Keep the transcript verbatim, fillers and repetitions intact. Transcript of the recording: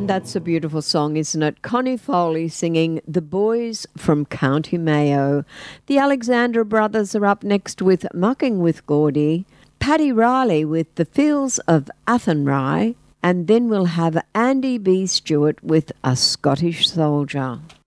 And that's a beautiful song, isn't it? Connie Foley singing The Boys from County Mayo. The Alexandra Brothers are up next with Mucking with Gordy. Paddy Riley with The Fields of Athenry. And then we'll have Andy B. Stewart with A Scottish Soldier.